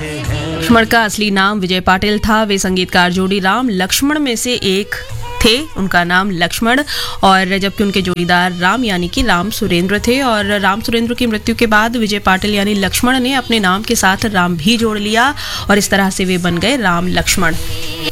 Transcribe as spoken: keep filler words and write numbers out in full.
लक्ष्मण का असली नाम विजय पाटिल था। वे संगीतकार जोड़ी राम लक्ष्मण में से एक थे। उनका नाम लक्ष्मण, और जबकि उनके जोड़ीदार राम यानी कि राम सुरेंद्र थे। और राम सुरेंद्र की मृत्यु के बाद विजय पाटिल यानी लक्ष्मण ने अपने नाम के साथ राम भी जोड़ लिया और इस तरह से वे बन गए राम लक्ष्मण।